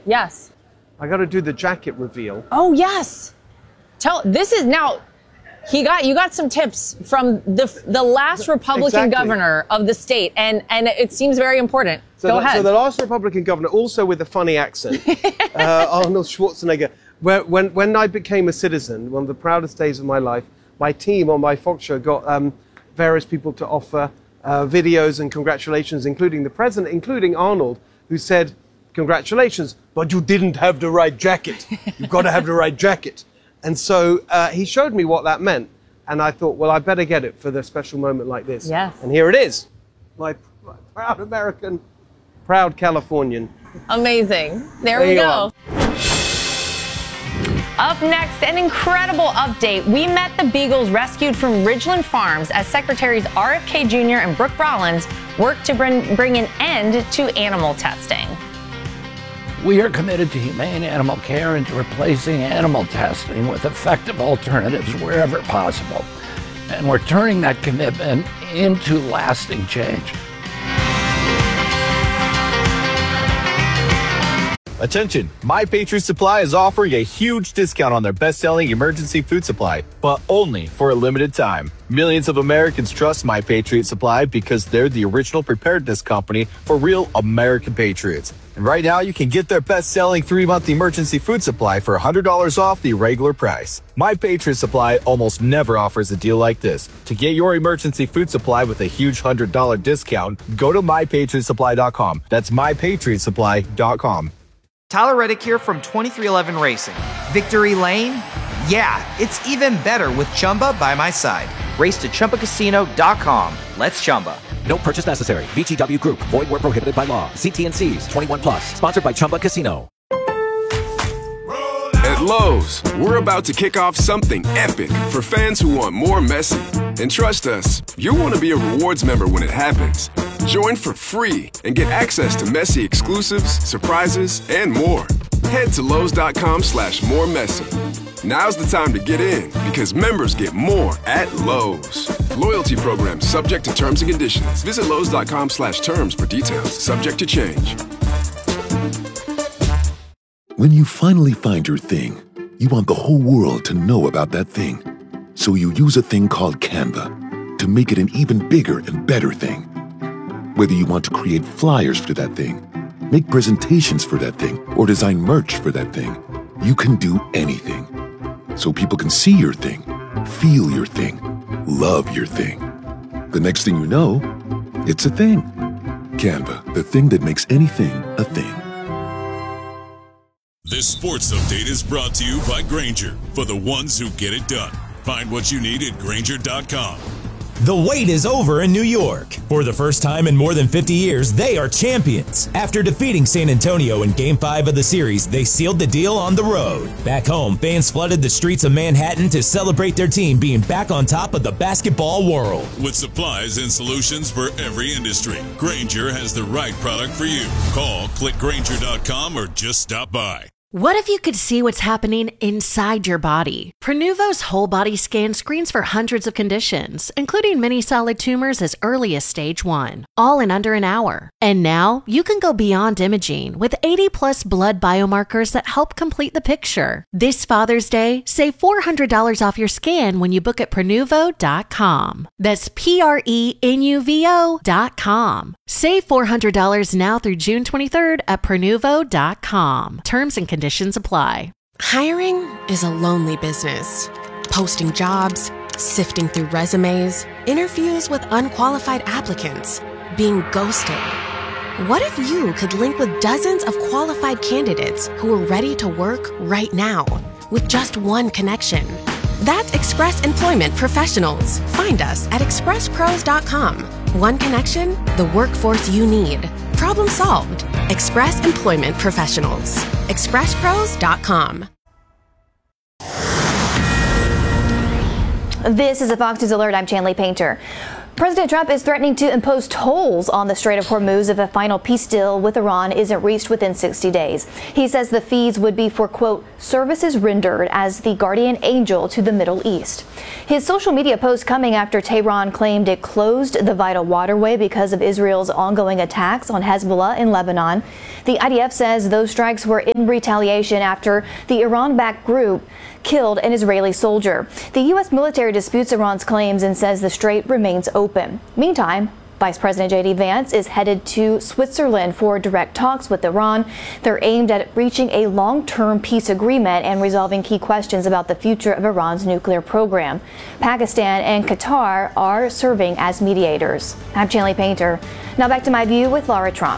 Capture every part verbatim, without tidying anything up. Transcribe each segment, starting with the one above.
Yes. I got to do the jacket reveal. Oh, yes. Tell, this is now, he got, you got some tips from the the last Republican exactly. governor of the state, and, and it seems very important. So Go the, ahead. So the last Republican governor, also with a funny accent, uh, Arnold Schwarzenegger. Where, when, when I became a citizen, one of the proudest days of my life, my team on my Fox show got um, various people to offer uh, videos and congratulations, including the president, including Arnold, who said, congratulations, but you didn't have the right jacket. You've got to have the right jacket. And so uh, he showed me what that meant. And I thought, well, I better get it for the special moment like this. Yes. And here it is. My, my proud American, proud Californian. Amazing. There, There we you go. are. Up next, an incredible update. We met the beagles rescued from Ridgeland Farms as Secretaries R F K Junior and Brooke Rollins work to bring, bring an end to animal testing. We are committed to humane animal care and to replacing animal testing with effective alternatives wherever possible. And we're turning that commitment into lasting change. Attention, My Patriot Supply is offering a huge discount on their best-selling emergency food supply, but only for a limited time. Millions of Americans trust My Patriot Supply because they're the original preparedness company for real American patriots. And right now, you can get their best-selling three-month emergency food supply for one hundred dollars off the regular price. My Patriot Supply almost never offers a deal like this. To get your emergency food supply with a huge one hundred dollars discount, go to my patriot supply dot com. That's my patriot supply dot com. Tyler Reddick here from twenty-three eleven Racing. Victory Lane? Yeah, it's even better with Chumba by my side. Race to Chumba Casino dot com. Let's Chumba. No purchase necessary. V G W Group. Void where prohibited by law. See T N Cs. twenty-one plus. Sponsored by Chumba Casino. At Lowe's, we're about to kick off something epic for fans who want more Messi. And trust us, you'll want to be a rewards member when it happens. Join for free and get access to Messi exclusives, surprises, and more. Head to Lowe's.com slash more Messi. Now's the time to get in because members get more at Lowe's. Loyalty program subject to terms and conditions. Visit Lowe's.com slash terms for details. Subject to change. When you finally find your thing, you want the whole world to know about that thing. So you use a thing called Canva to make it an even bigger and better thing. Whether you want to create flyers for that thing, make presentations for that thing, or design merch for that thing, you can do anything. So people can see your thing, feel your thing, love your thing. The next thing you know, it's a thing. Canva, the thing that makes anything a thing. This sports update is brought to you by Grainger, for the ones who get it done. Find what you need at Grainger dot com. The wait is over in New York. For the first time in more than fifty years, they are champions. After defeating San Antonio in Game five of the series, they sealed the deal on the road. Back home, fans flooded the streets of Manhattan to celebrate their team being back on top of the basketball world. With supplies and solutions for every industry, Grainger has the right product for you. Call, click Grainger dot com, or just stop by. What if you could see what's happening inside your body? Prenuvo's whole body scan screens for hundreds of conditions, including many solid tumors as early as stage one, all in under an hour. And now you can go beyond imaging with eighty plus blood biomarkers that help complete the picture. This Father's Day, save four hundred dollars off your scan when you book at Prenuvo dot com. That's P R E N U V O dot com. Save four hundred dollars now through June twenty-third at Prenuvo dot com. Terms and conditions Conditions apply. Hiring is a lonely business. Posting jobs, sifting through resumes, interviews with unqualified applicants, being ghosted. What if you could link with dozens of qualified candidates who are ready to work right now with just one connection? That's Express Employment Professionals. Find us at express pros dot com. One connection, the workforce you need. Problem solved. Express Employment Professionals. express pros dot com. This is a Fox News Alert. I'm Chanley Painter. President Trump is threatening to impose tolls on the Strait of Hormuz if a final peace deal with Iran isn't reached within sixty days. He says the fees would be for, quote, services rendered as the guardian angel to the Middle East. His social media post coming after Tehran claimed it closed the vital waterway because of Israel's ongoing attacks on Hezbollah in Lebanon. The I D F says those strikes were in retaliation after the Iran-backed group killed an Israeli soldier. The U S military disputes Iran's claims and says the strait remains open. Meantime, Vice President J D Vance is headed to Switzerland for direct talks with Iran. They're aimed at reaching a long-term peace agreement and resolving key questions about the future of Iran's nuclear program. Pakistan and Qatar are serving as mediators. I'm Chanley Painter. Now back to My View with Laura Trump.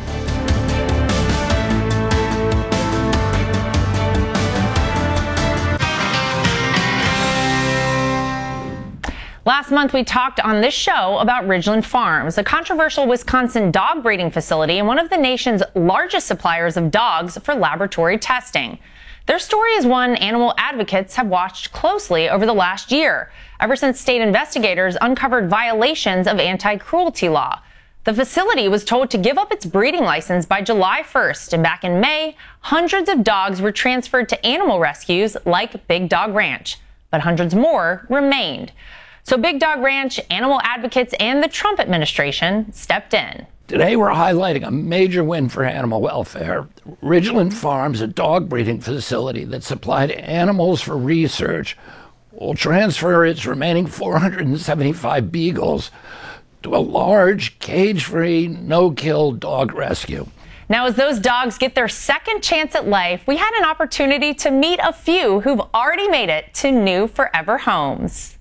Last month, we talked on this show about Ridgeland Farms, a controversial Wisconsin dog breeding facility and one of the nation's largest suppliers of dogs for laboratory testing. Their story is one animal advocates have watched closely over the last year, ever since state investigators uncovered violations of anti-cruelty law. The facility was told to give up its breeding license by July first, and back in May, hundreds of dogs were transferred to animal rescues like Big Dog Ranch, but hundreds more remained. So Big Dog Ranch, animal advocates, and the Trump administration stepped in. Today we're highlighting a major win for animal welfare. Ridgeland Farms, a dog breeding facility that supplied animals for research, will transfer its remaining four hundred seventy-five beagles to a large, cage-free, no-kill dog rescue. Now, as those dogs get their second chance at life, we had an opportunity to meet a few who've already made it to new forever homes.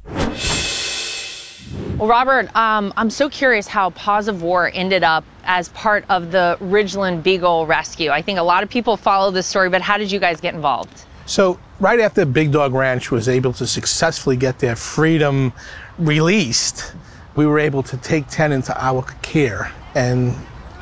Well, Robert, um, I'm so curious how Paws of War ended up as part of the Ridgeland Beagle Rescue. I think a lot of people follow this story, but how did you guys get involved? So right after Big Dog Ranch was able to successfully get their freedom released, we were able to take ten into our care. And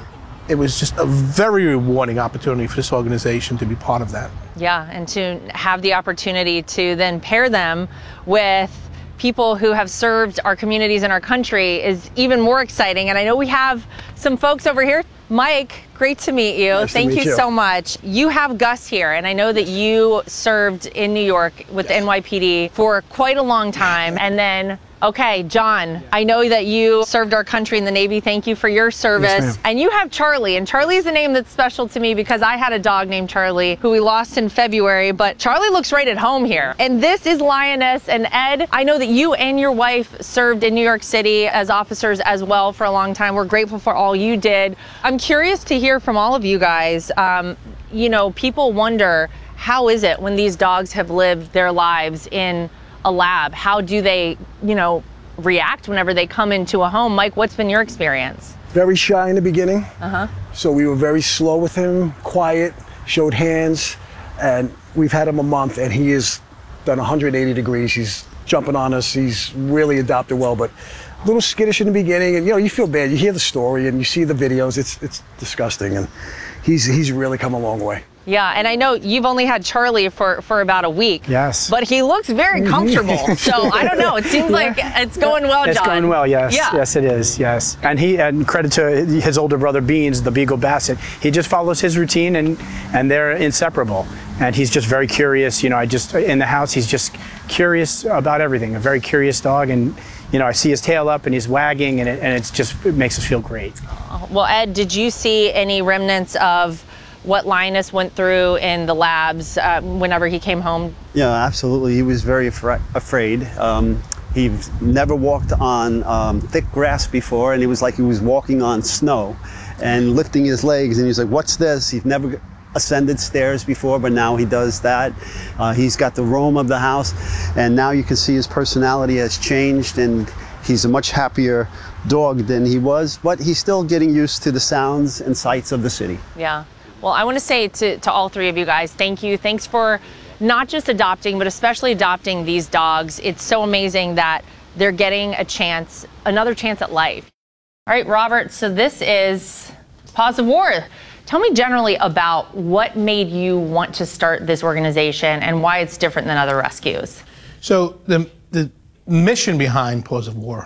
it was just a very rewarding opportunity for this organization to be part of that. Yeah, and to have the opportunity to then pair them with people who have served our communities and our country is even more exciting. And I know we have some folks over here. Mike, great to meet you. Nice Thank to meet you you so much. You have Gus here, and I know that you served in New York with the N Y P D for quite a long time. And then, okay, John, I know that you served our country in the Navy. Thank you for your service. Yes, and you have Charlie, and Charlie is a name that's special to me because I had a dog named Charlie who we lost in February, but Charlie looks right at home here. And this is Lioness. And Ed, I know that you and your wife served in New York City as officers as well for a long time. We're grateful for all you did. I'm curious to hear from all of you guys. Um, you know, people wonder, how is it when these dogs have lived their lives in a lab? How do they, you know, react whenever they come into a home? Mike, what's been your experience? Very shy in the beginning. Uh-huh. So we were very slow with him, quiet, showed hands, and we've had him a month and he has done one hundred eighty degrees. He's jumping on us. He's really adapted well, but a little skittish in the beginning, and you know, you feel bad. You hear the story and you see the videos. It's it's disgusting, and he's he's really come a long way. Yeah, and I know you've only had Charlie for, for about a week. Yes. But he looks very comfortable. So I don't know. It seems yeah. like it's going well, John. It's going well, yes. Yeah. Yes, it is, yes. And he, and credit to his older brother Beans, the Beagle Basset, he just follows his routine and, and they're inseparable. And he's just very curious. You know, I just, in the house, he's just curious about everything. A very curious dog. And, you know, I see his tail up and he's wagging and it, and it's just, it makes us feel great. Well, Ed, did you see any remnants of what Linus went through in the labs uh, whenever he came home? Yeah, absolutely. He was very afra- afraid. Um, he never walked on um, thick grass before, and it was like he was walking on snow and lifting his legs, and he's like, what's this? He's never ascended stairs before, but now he does that. Uh, he's got the roam of the house, and now you can see his personality has changed, and he's a much happier dog than he was, but he's still getting used to the sounds and sights of the city. Yeah. Well, I want to say to, to all three of you guys, thank you. Thanks for not just adopting, but especially adopting these dogs. It's so amazing that they're getting a chance, another chance at life. All right, Robert, so this is Paws of War. Tell me generally about what made you want to start this organization and why it's different than other rescues. So the, the mission behind Paws of War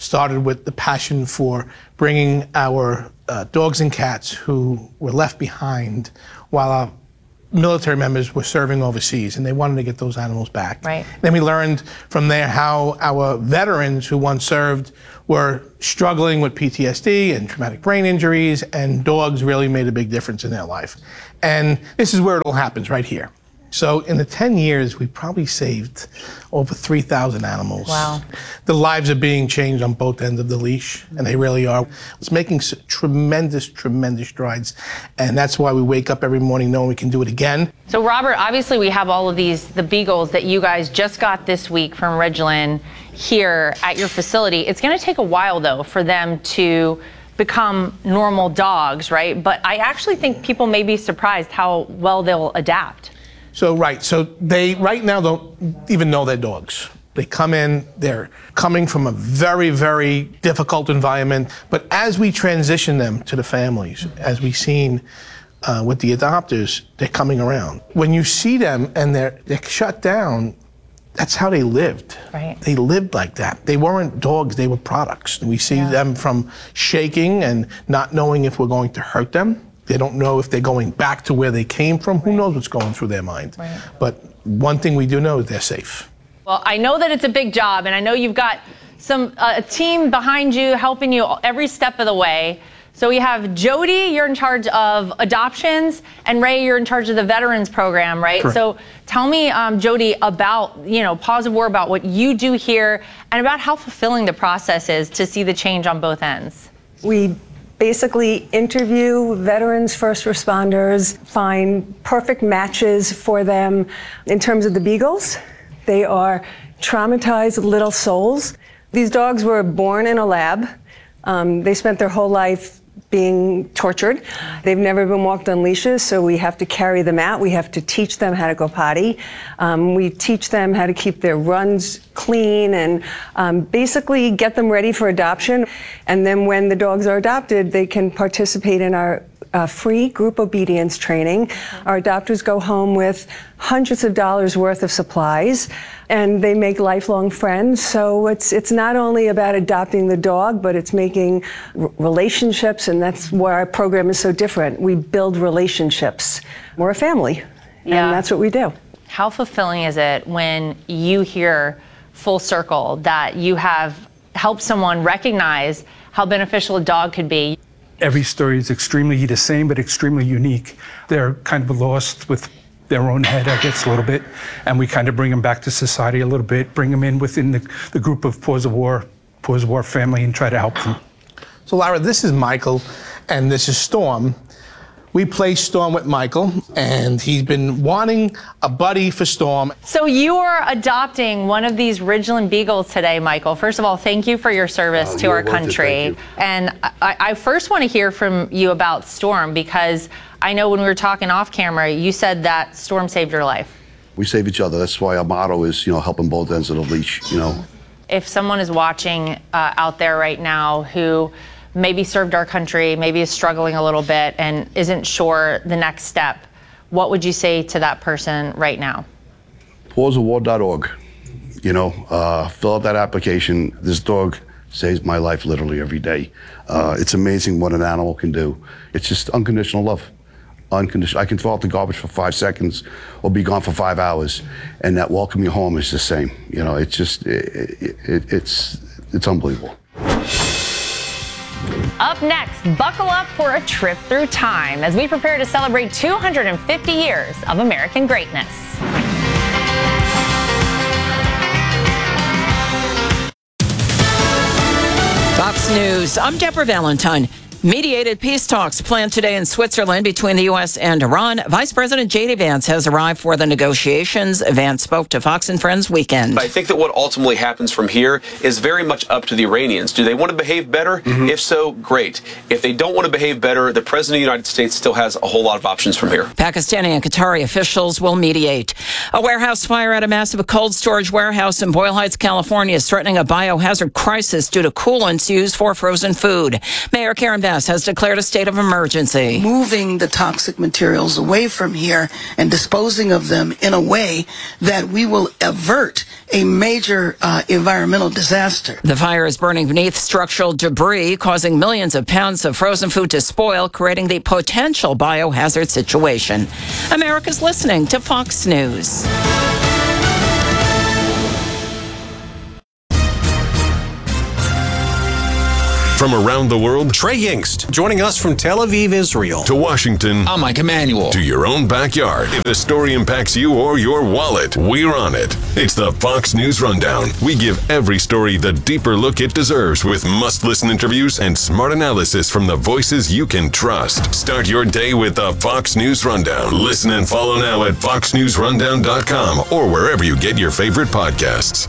started with the passion for bringing our uh, dogs and cats who were left behind while our military members were serving overseas, and they wanted to get those animals back. Right. Then we learned from there how our veterans who once served were struggling with P T S D and traumatic brain injuries, and dogs really made a big difference in their life. And this is where it all happens, right here. So in the ten years, we probably saved over three thousand animals. Wow. The lives are being changed on both ends of the leash, and they really are. It's making s- tremendous, tremendous strides. And that's why we wake up every morning knowing we can do it again. So Robert, obviously we have all of these, the beagles that you guys just got this week from Ridgeland here at your facility. It's going to take a while though for them to become normal dogs, right? But I actually think people may be surprised how well they'll adapt. So, right, so they right now don't even know they're dogs. They come in, they're coming from a very, very difficult environment. But as we transition them to the families, as we've seen uh, with the adopters, they're coming around. When you see them and they're, they're shut down, that's how they lived. Right. They lived like that. They weren't dogs, they were products. We see Yeah. them from shaking and not knowing if we're going to hurt them. They don't know if they're going back to where they came from. Who knows what's going through their mind? Right. But one thing we do know is they're safe. Well, I know that it's a big job, and I know you've got some uh, a team behind you helping you every step of the way. So we have Jody, you're in charge of adoptions, and Ray, you're in charge of the veterans program, right? Correct. So tell me, um, Jody, about, you know, Paws of War, about what you do here, and about how fulfilling the process is to see the change on both ends. We basically interview veterans, first responders, find perfect matches for them in terms of the beagles. They are traumatized little souls. These dogs were born in a lab. Um, they spent their whole life being tortured. They've never been walked on leashes, so we have to carry them out. We have to teach them how to go potty. Um, we teach them how to keep their runs clean and um, basically get them ready for adoption. And then when the dogs are adopted, they can participate in our Uh, free group obedience training. Our adopters go home with hundreds of dollars worth of supplies, and they make lifelong friends. So it's it's not only about adopting the dog, but it's making r- relationships, and that's where our program is so different. We build relationships. We're a family, Yeah. and that's what we do. How fulfilling is it when you hear full circle that you have helped someone recognize how beneficial a dog could be? Every story is extremely the same, but extremely unique. They're kind of lost with their own head, I guess, a little bit, and we kind of bring them back to society a little bit, bring them in within the, the group of Paws of War, Paws of War family, and try to help them. So, Lara, this is Michael, and this is Storm. We play Storm with Michael, and he's been wanting a buddy for Storm. So you are adopting one of these Ridgeland Beagles today, Michael. First of all, thank you for your service Oh, to you're our worth it. country. Thank you. And I, I first want to hear from you about Storm, because I know when we were talking off camera, you said that Storm saved your life. We save each other. That's why our motto is, you know, helping both ends of the leash, you know. If someone is watching uh, out there right now who maybe served our country, maybe is struggling a little bit and isn't sure the next step, what would you say to that person right now? paws of war dot org. You know, uh, fill out that application. This dog saves my life literally every day. Uh, it's amazing what an animal can do. It's just unconditional love. Unconditional. I can throw out the garbage for five seconds or be gone for five hours, and that welcome you home is the same. You know, it's just, it, it, it's, it's unbelievable. Up next, buckle up for a trip through time as we prepare to celebrate two hundred fifty years of American greatness. Fox News, I'm Deborah Valentine. Mediated peace talks planned today in Switzerland between the U S and Iran. Vice President J D Vance has arrived for the negotiations. Vance spoke to Fox and Friends Weekend. I think that what ultimately happens from here is very much up to the Iranians. Do they want to behave better? Mm-hmm. If so, great. If they don't want to behave better, the President of the United States still has a whole lot of options from here. Pakistani and Qatari officials will mediate. A warehouse fire at a massive cold storage warehouse in Boyle Heights, California is threatening a biohazard crisis due to coolants used for frozen food. Mayor Karen Van S has declared a state of emergency. Moving the toxic materials away from here and disposing of them in a way that we will avert a major uh, environmental disaster. The fire is burning beneath structural debris, causing millions of pounds of frozen food to spoil, creating the potential biohazard situation. America's listening to Fox News. From around the world, Trey Yingst, joining us from Tel Aviv, Israel. To Washington, I'm Mike Emanuel. To your own backyard. If the story impacts you or your wallet, we're on it. It's the Fox News Rundown. We give every story the deeper look it deserves with must-listen interviews and smart analysis from the voices you can trust. Start your day with the Fox News Rundown. Listen and follow now at fox news rundown dot com or wherever you get your favorite podcasts.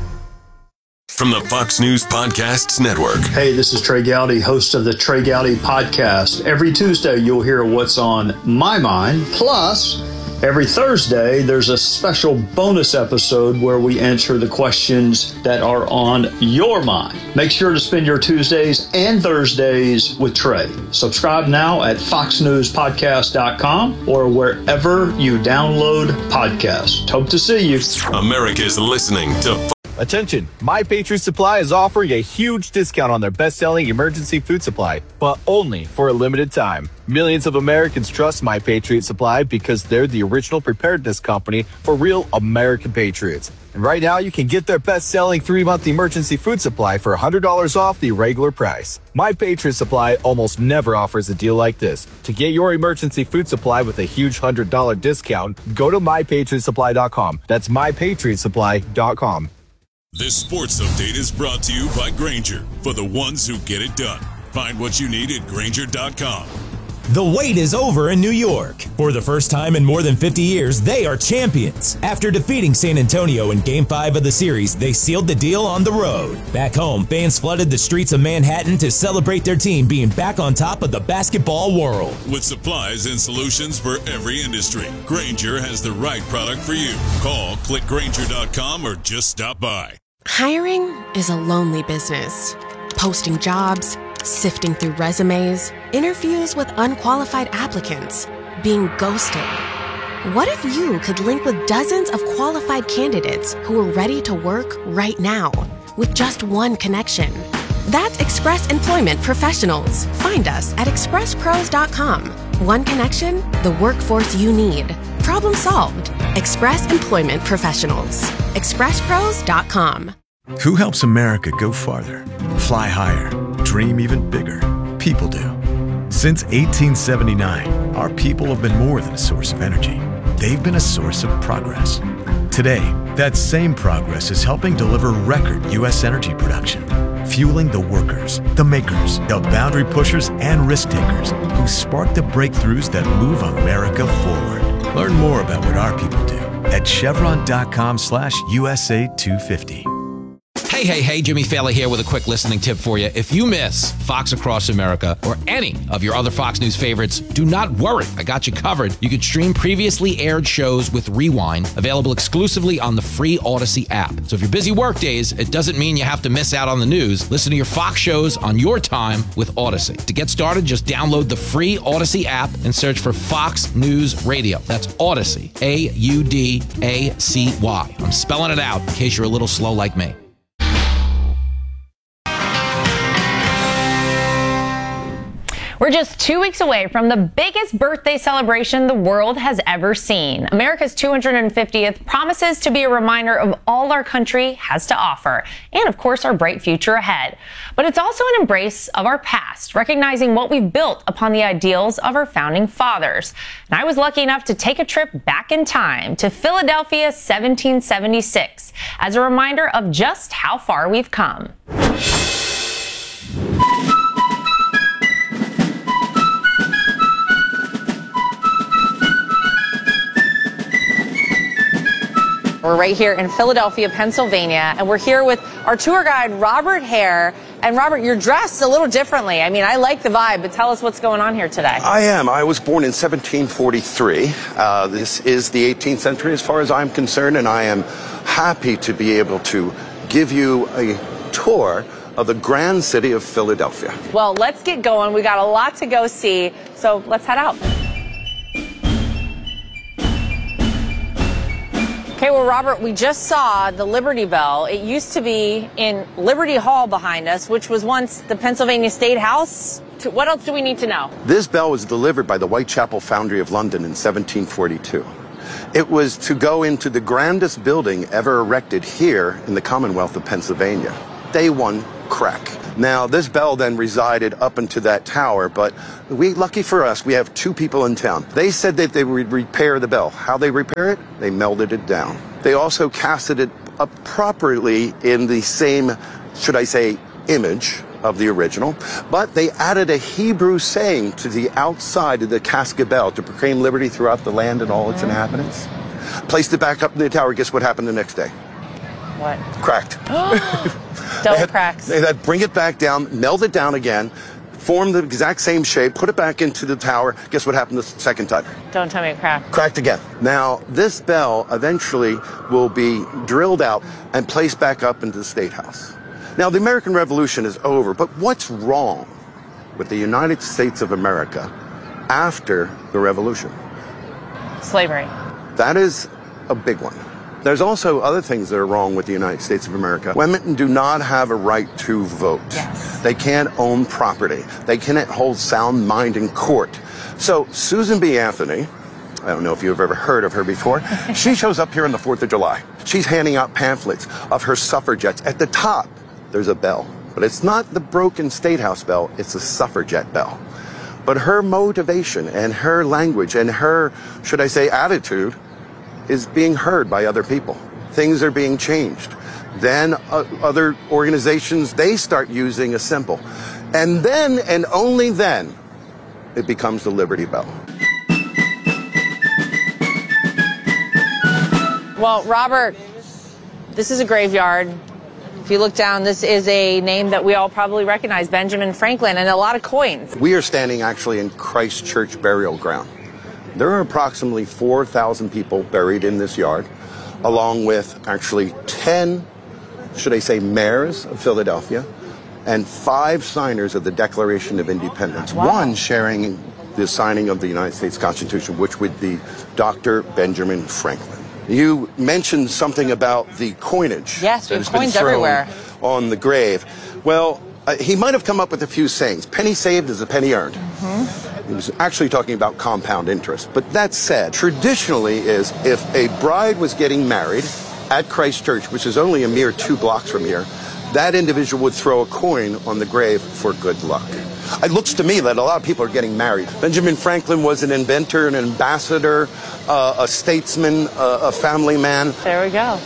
From the Fox News Podcasts Network. Hey, this is Trey Gowdy, host of the Trey Gowdy Podcast. Every Tuesday, you'll hear what's on my mind. Plus, every Thursday, there's a special bonus episode where we answer the questions that are on your mind. Make sure to spend your Tuesdays and Thursdays with Trey. Subscribe now at fox news podcast dot com or wherever you download podcasts. Hope to see you. America's listening to Attention, My Patriot Supply is offering a huge discount on their best-selling emergency food supply, but only for a limited time. Millions of Americans trust My Patriot Supply because they're the original preparedness company for real American patriots. And right now, you can get their best-selling three-month emergency food supply for one hundred dollars off the regular price. My Patriot Supply almost never offers a deal like this. To get your emergency food supply with a huge one hundred dollars discount, go to my patriot supply dot com. That's my patriot supply dot com. This sports update is brought to you by Grainger, for the ones who get it done. Find what you need at grainger dot com. The wait is over in New York. For the first time in more than fifty years, they are champions. After defeating San Antonio in Game five of the series, they sealed the deal on the road. Back home, fans flooded the streets of Manhattan to celebrate their team being back on top of the basketball world. With supplies and solutions for every industry, Grainger has the right product for you. Call, click grainger dot com, or just stop by. Hiring is a lonely business. Posting jobs, sifting through resumes, interviews with unqualified applicants, being ghosted. What if you could link with dozens of qualified candidates who are ready to work right now with just one connection? That's Express Employment Professionals. Find us at express pros dot com. One connection, the workforce you need. Problem solved. Express Employment Professionals. express pros dot com. Who helps America go farther, fly higher, dream even bigger? People do. Since eighteen seventy-nine, our people have been more than a source of energy. They've been a source of progress. Today, that same progress is helping deliver record U S energy production, fueling the workers, the makers, the boundary pushers, and risk takers who spark the breakthroughs that move America forward. Learn more about what our people do at chevron dot com slash U S A two fifty. Hey, hey, hey, Jimmy Fallon here with a quick listening tip for you. If you miss Fox Across America or any of your other Fox News favorites, do not worry. I got you covered. You can stream previously aired shows with Rewind, available exclusively on the free Odyssey app. So if you're busy work days, it doesn't mean you have to miss out on the news. Listen to your Fox shows on your time with Odyssey. To get started, just download the free Odyssey app and search for Fox News Radio. That's Odyssey, A U D A C Y. I'm spelling it out in case you're a little slow like me. We're just two weeks away from the biggest birthday celebration the world has ever seen. America's two hundred fiftieth promises to be a reminder of all our country has to offer, and of course our bright future ahead. But it's also an embrace of our past, recognizing what we've built upon the ideals of our founding fathers. And I was lucky enough to take a trip back in time to Philadelphia seventeen seventy-six as a reminder of just how far we've come. We're right here in Philadelphia, Pennsylvania, and we're here with our tour guide, Robert Hare. And Robert, you're dressed a little differently. I mean, I like the vibe, but tell us what's going on here today. I am. I was born in seventeen forty-three. Uh, this is the eighteenth century as far as I'm concerned, and I am happy to be able to give you a tour of the grand city of Philadelphia. Well, let's get going. We got a lot to go see, so let's head out. Okay, well, Robert, we just saw the Liberty Bell. It used to be in Liberty Hall behind us, which was once the Pennsylvania State House. What else do we need to know? This bell was delivered by the Whitechapel Foundry of London in seventeen forty-two. It was to go into the grandest building ever erected here in the Commonwealth of Pennsylvania. Day one crack. Now, this bell then resided up into that tower, but we, lucky for us, we have two people in town. They said that they would repair the bell. How they repair it? They melted it down. They also casted it up properly in the same, should I say, image of the original, but they added a Hebrew saying to the outside of the casket bell to proclaim liberty throughout the land and all its inhabitants. Placed it back up in the tower. Guess what happened the next day? What? Cracked. Double they had, cracks. They had bring it back down, meld it down again, form the exact same shape, put it back into the tower. Guess what happened the second time? Don't tell me it cracked. Cracked again. Now, this bell eventually will be drilled out and placed back up into the State House. Now, the American Revolution is over, but what's wrong with the United States of America after the Revolution? Slavery. That is a big one. There's also other things that are wrong with the United States of America. Women do not have a right to vote. Yes. They can't own property. They cannot hold sound mind in court. So Susan B. Anthony, I don't know if you've ever heard of her before, she shows up here on the fourth of July. She's handing out pamphlets of her suffragettes. At the top, there's a bell. But it's not the broken State House bell, it's a suffragette bell. But her motivation and her language and her, should I say, attitude is being heard by other people. Things are being changed. Then uh, other organizations, they start using a symbol. And then, and only then, it becomes the Liberty Bell. Well, Robert, this is a graveyard. If you look down, this is a name that we all probably recognize, Benjamin Franklin, and a lot of coins. We are standing actually in Christ Church burial ground. There are approximately four thousand people buried in this yard, along with actually ten, should I say, mayors of Philadelphia, and five signers of the Declaration of Independence. Wow. One sharing the signing of the United States Constitution, which would be Doctor Benjamin Franklin. You mentioned something about the coinage. Yes, we that have has been coins thrown everywhere. On the grave. Well, uh, he might have come up with a few sayings. Penny saved is a penny earned. Mm-hmm. He was actually talking about compound interest. But that said, traditionally is if a bride was getting married at Christ Church, which is only a mere two blocks from here, that individual would throw a coin on the grave for good luck. It looks to me that a lot of people are getting married. Benjamin Franklin was an inventor, an ambassador, uh, a statesman, uh, a family man. There we go.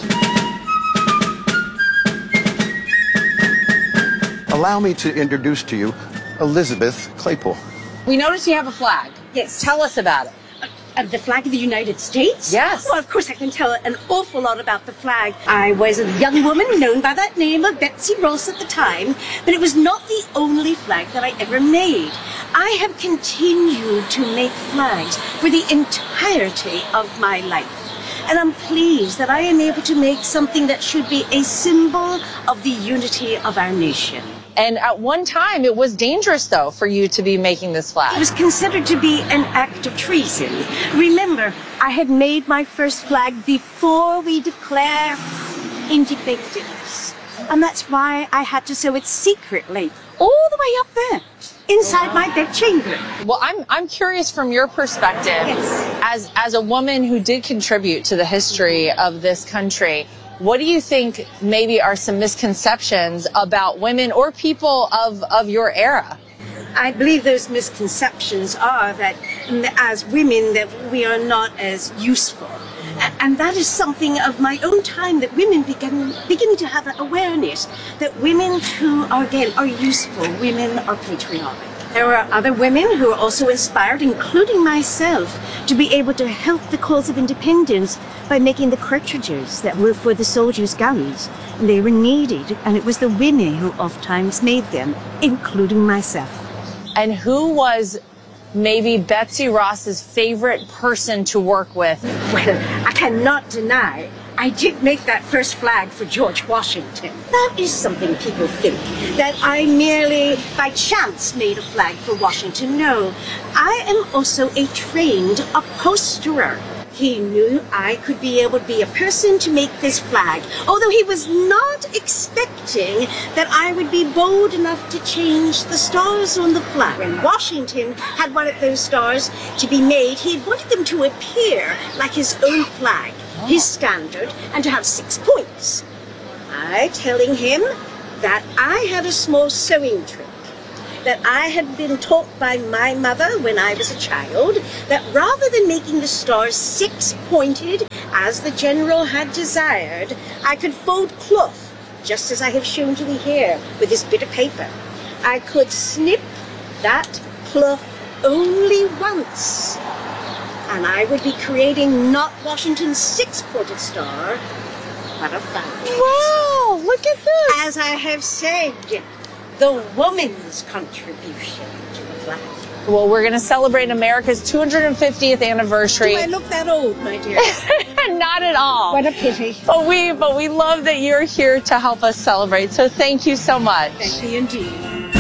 Allow me to introduce to you Elizabeth Claypool. We notice you have a flag. Yes. Tell us about it. Uh, the flag of the United States? Yes. Well, of course, I can tell an awful lot about the flag. I was a young woman known by that name of Betsy Ross at the time, but it was not the only flag that I ever made. I have continued to make flags for the entirety of my life. And I'm pleased that I am able to make something that should be a symbol of the unity of our nation. And at one time, it was dangerous, though, for you to be making this flag. It was considered to be an act of treason. Remember, I had made my first flag before we declare independence. And that's why I had to sew it secretly, all the way up there, inside my bedchamber. Well, I'm I'm curious from your perspective, yes. as as a woman who did contribute to the history of this country. What do you think maybe are some misconceptions about women or people of, of your era? I believe those misconceptions are that as women that we are not as useful. And that is something of my own time that women begin beginning to have an awareness that women too are again are useful. Women are patriotic. There are other women who are also inspired, including myself, to be able to help the cause of independence by making the cartridges that were for the soldiers' guns. And they were needed, and it was the women who oftentimes made them, including myself. And who was maybe Betsy Ross's favorite person to work with? Well, I cannot deny I did make that first flag for George Washington. That is something people think, that I merely by chance made a flag for Washington. No, I am also a trained upholsterer. He knew I could be able to be a person to make this flag, although he was not expecting that I would be bold enough to change the stars on the flag. When Washington had one of those stars to be made, he wanted them to appear like his own flag, his standard, and to have six points. I telling him that I had a small sewing trick that I had been taught by my mother when I was a child, that rather than making the stars six-pointed, as the general had desired, I could fold cloth, just as I have shown to thee here, with this bit of paper. I could snip that cloth only once, and I would be creating not Washington's six-pointed star, but a flag. Wow, look at this! As I have said, the woman's contribution to the flag. Well, we're going to celebrate America's two hundred fiftieth anniversary. Do I look that old, my dear? Not at all. What a pity. But we, but we love that you're here to help us celebrate. So thank you so much. Thank you indeed.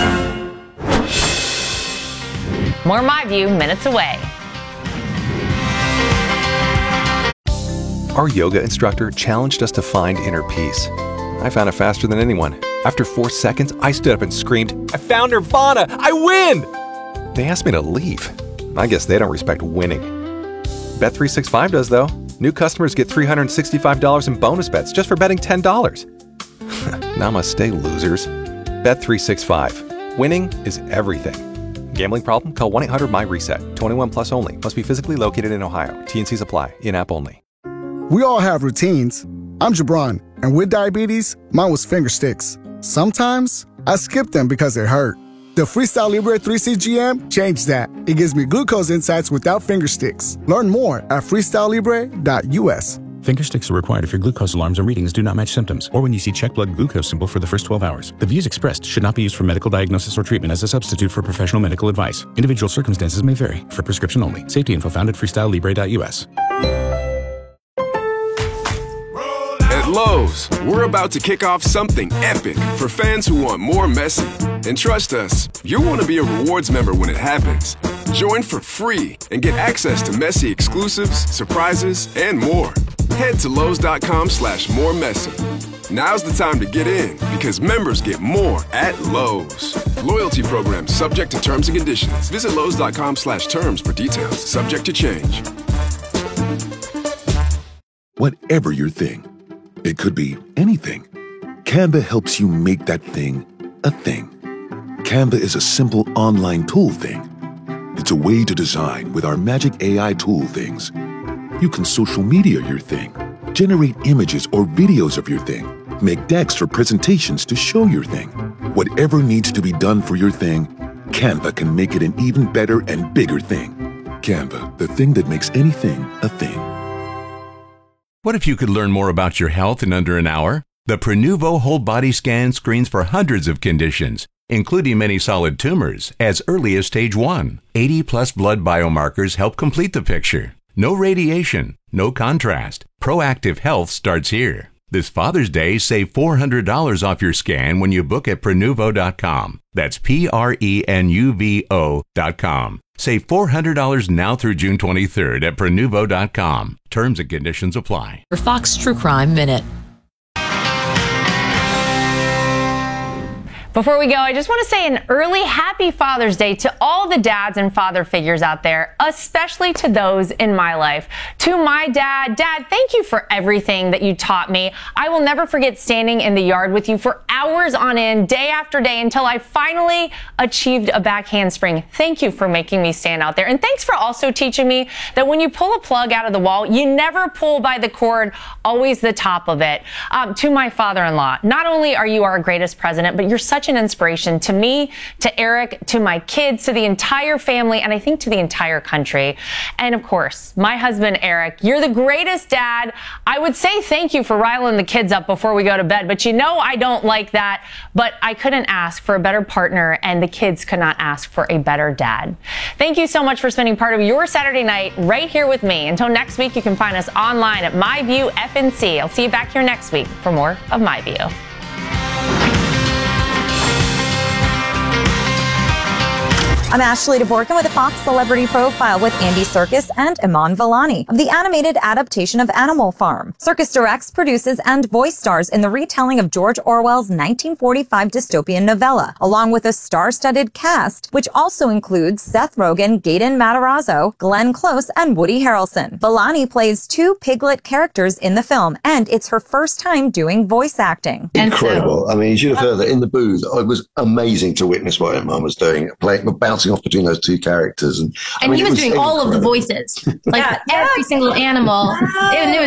More My View minutes away. Our yoga instructor challenged us to find inner peace. I found it faster than anyone. After four seconds, I stood up and screamed, "I found Nirvana! I win!" They asked me to leave. I guess they don't respect winning. Bet three sixty-five does, though. New customers get three hundred sixty-five dollars in bonus bets just for betting ten dollars. Namaste, losers. Bet three sixty-five. Winning is everything. Gambling problem? Call one eight hundred my reset. twenty-one plus only. Must be physically located in Ohio. T and Cs apply. In-app only. We all have routines. I'm Jabron, and with diabetes, mine was finger sticks. Sometimes, I skip them because they hurt. The Freestyle Libre three C G M changed that. It gives me glucose insights without finger sticks. Learn more at freestyle libre dot U S. Finger sticks are required if your glucose alarms and readings do not match symptoms, or when you see check blood glucose symbol for the first twelve hours. The views expressed should not be used for medical diagnosis or treatment as a substitute for professional medical advice. Individual circumstances may vary. For prescription only. Safety info found at freestyle libre dot U S. At Lowe's, we're about to kick off something epic for fans who want more Messi. And trust us, you'll want to be a rewards member when it happens. Join for free and get access to Messi exclusives, surprises, and more. Head to Lowe's.com slash more Messi. Now's the time to get in because members get more at Lowe's. Loyalty program subject to terms and conditions. Visit Lowe's.com slash terms for details. Subject to change. Whatever your thing, it could be anything. Canva helps you make that thing a thing. Canva is a simple online tool thing. It's a way to design with our magic A I tool things. You can social media your thing, generate images or videos of your thing, make decks for presentations to show your thing. Whatever needs to be done for your thing, Canva can make it an even better and bigger thing. Canva, the thing that makes anything a thing. What if you could learn more about your health in under an hour? The Prenuvo Whole Body Scan screens for hundreds of conditions, including many solid tumors, as early as stage one. eighty plus blood biomarkers help complete the picture. No radiation, no contrast. Proactive health starts here. This Father's Day, save four hundred dollars off your scan when you book at Prenuvo dot com. That's P R E N U V O dot com. Save four hundred dollars now through June twenty-third at Prenuvo dot com. Terms and conditions apply. For Fox True Crime Minute. Before we go, I just want to say an early happy Father's Day to all the dads and father figures out there, especially to those in my life. To my dad, Dad, thank you for everything that you taught me. I will never forget standing in the yard with you for hours on end, day after day, until I finally achieved a back handspring. Thank you for making me stand out there. And thanks for also teaching me that when you pull a plug out of the wall, you never pull by the cord, always the top of it. Um, to my father-in-law, not only are you our greatest president, but you're such such an inspiration to me, to Eric, to my kids, to the entire family, and I think to the entire country. And of course, my husband, Eric, you're the greatest dad. I would say thank you for riling the kids up before we go to bed, but you know I don't like that. But I couldn't ask for a better partner, and the kids could not ask for a better dad. Thank you so much for spending part of your Saturday night right here with me. Until next week, you can find us online at MyView F N C. I'll see you back here next week for more of MyView. I'm Ashley Dvorkin with a Fox Celebrity Profile with Andy Serkis and Iman Vellani of the animated adaptation of Animal Farm. Serkis directs, produces, and voice stars in the retelling of George Orwell's nineteen forty-five dystopian novella, along with a star-studded cast, which also includes Seth Rogen, Gaten Matarazzo, Glenn Close, and Woody Harrelson. Vellani plays two Piglet characters in the film, and it's her first time doing voice acting. Incredible. I mean, you should have heard that in the booth. It was amazing to witness what Iman was doing, playing, bouncing off between those two characters. And, and I mean, he was, was doing incredible. all of the voices, like yeah, every yeah. single animal. And it was